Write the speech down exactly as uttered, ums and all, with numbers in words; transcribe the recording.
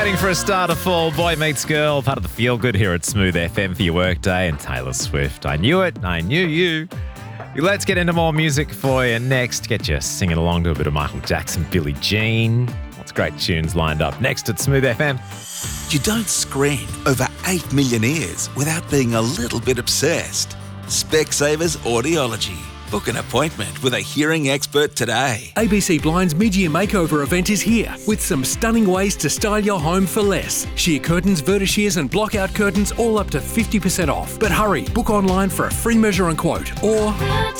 waiting for a star to fall. Boy Meets Girl, part of the Feel Good here at Smooth F M for your workday, and Taylor Swift. I knew it. I knew you. Let's get into more music for you next. Get you singing along to a bit of Michael Jackson, Billie Jean. Lots of great tunes lined up next at Smooth F M. You don't screen over eight million ears without being a little bit obsessed. Specsavers Audiology. Book an appointment with a hearing expert today. A B C Blind's mid-year makeover event is here with some stunning ways to style your home for less. Sheer curtains, vertishears and block-out curtains all up to fifty percent off. But hurry, book online for a free measure and quote or